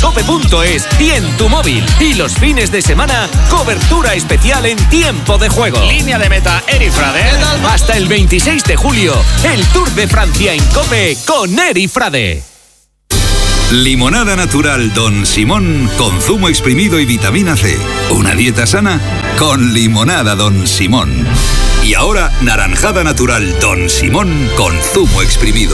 cope.es y en tu móvil. Y los fines de semana, cobertura especial en tiempo de juego. Línea de meta, Eri Frade. Hasta el 26 de julio, el Tour de Francia en Cope con Eri Frade. Limonada natural Don Simón con zumo exprimido y vitamina C. Una dieta sana con limonada Don Simón. Y ahora, naranjada natural Don Simón con zumo exprimido.